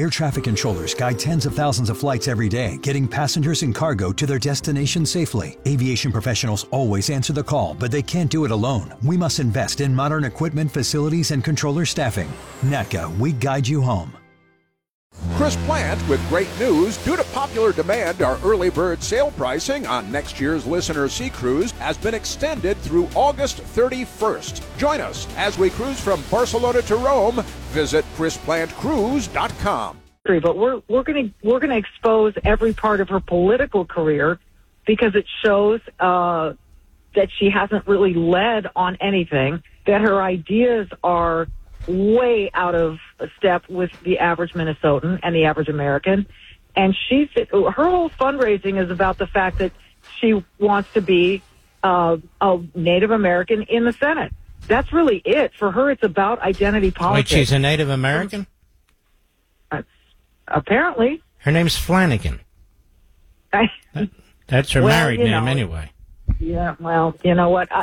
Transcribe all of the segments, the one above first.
Air traffic controllers guide tens of thousands of flights every day, getting passengers and cargo to their destination safely. Aviation professionals always answer the call, but they can't do it alone. We must invest in modern equipment, facilities, and controller staffing. NATCA, we guide you home. Chris Plant with great news. Due to popular demand, our early bird sale pricing on next year's Listener Sea Cruise has been extended through August 31st. Join us as we cruise from Barcelona to Rome. Visit ChrisPlantCruise.com. But we're going to expose every part of her political career because it shows that she hasn't really led on anything, that her ideas are way out of step with the average Minnesotan and the average American. And her whole fundraising is about the fact that she wants to be a Native American in the Senate. That's really it. For her, it's about identity politics. Wait, she's a Native American? Apparently. Her name's Flanagan. That's her married name anyway. Yeah, well, you know what?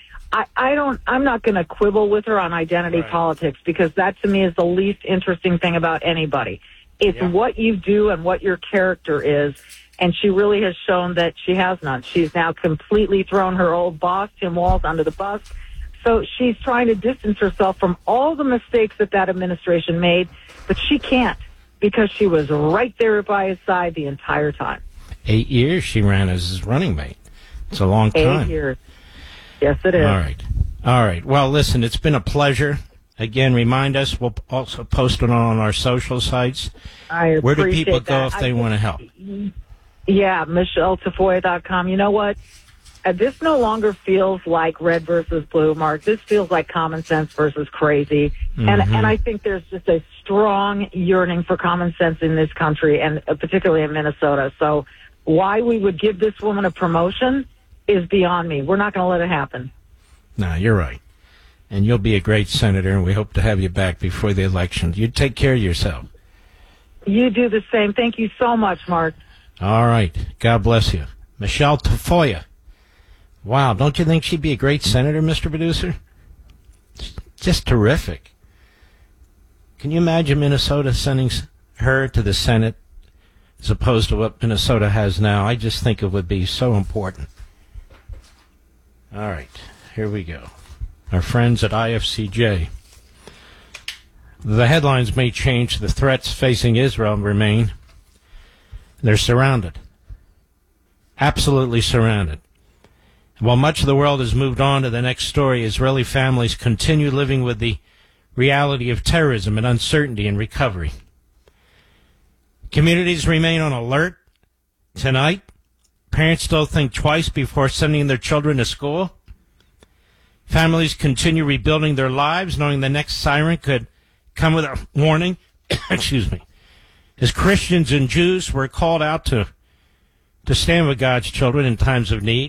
I'm not going to quibble with her on identity politics because that to me is the least interesting thing about anybody. It's what you do and what your character is, and she really has shown that she has none. She's now completely thrown her old boss, Tim Walz, under the bus. So she's trying to distance herself from all the mistakes that administration made, but she can't because she was right there by his side the entire time. 8 years she ran as his running mate. It's a long time. 8 years. Yes, it is. All right. Well, listen, it's been a pleasure. Again, remind us. We'll also post it on our social sites. Where do people go if they want to help? Yeah, MichelleTafoya.com. You know what? This no longer feels like red versus blue, Mark. This feels like common sense versus crazy. Mm-hmm. And I think there's just a strong yearning for common sense in this country, and particularly in Minnesota. So why we would give this woman a promotion is beyond me. We're not going to let it happen. No, you're right. And you'll be a great senator, and we hope to have you back before the election. You take care of yourself. You do the same. Thank you so much, Mark. All right. God bless you. Michelle Tafoya. Wow, don't you think she'd be a great senator, Mr. Producer? Just terrific. Can you imagine Minnesota sending her to the Senate as opposed to what Minnesota has now? I just think it would be so important. All right, here we go. Our friends at IFCJ. The headlines may change. The threats facing Israel remain. They're surrounded. Absolutely surrounded. While much of the world has moved on to the next story, Israeli families continue living with the reality of terrorism and uncertainty and recovery. Communities remain on alert. Tonight, parents still think twice before sending their children to school. Families continue rebuilding their lives, knowing the next siren could come with a warning. Excuse me. As Christians and Jews were called out to stand with God's children in times of need.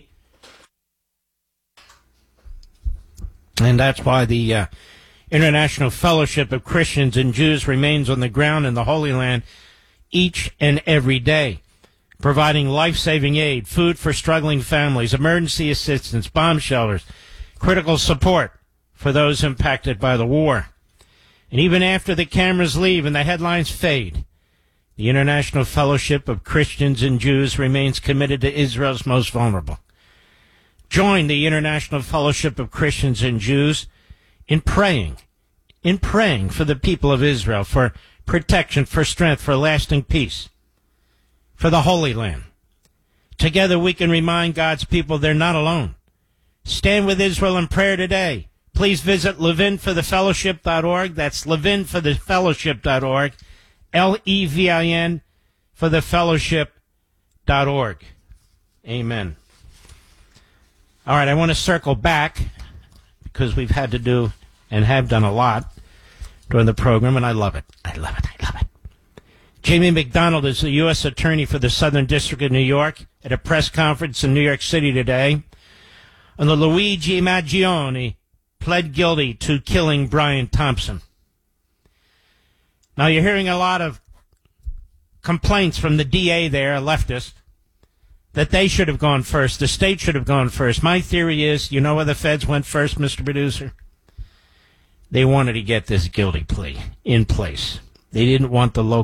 And that's why the International Fellowship of Christians and Jews remains on the ground in the Holy Land each and every day, providing life-saving aid, food for struggling families, emergency assistance, bomb shelters, critical support for those impacted by the war. And even after the cameras leave and the headlines fade, the International Fellowship of Christians and Jews remains committed to Israel's most vulnerable. Join the International Fellowship of Christians and Jews in praying for the people of Israel, for protection, for strength, for lasting peace, for the Holy Land. Together we can remind God's people they're not alone. Stand with Israel in prayer today. Please visit levinforthefellowship.org. That's levinforthefellowship.org. Levin for thefellowship.org. Amen. All right, I want to circle back because we've had to do and have done a lot during the program, and I love it. I love it. Jamie McDonald is the U.S. Attorney for the Southern District of New York at a press conference in New York City today on the Luigi Maggioni pled guilty to killing Brian Thompson. Now, you're hearing a lot of complaints from the DA there, a leftist, that they should have gone first. The state should have gone first. My theory is, you know where the feds went first, Mr. Producer? They wanted to get this guilty plea in place. They didn't want the local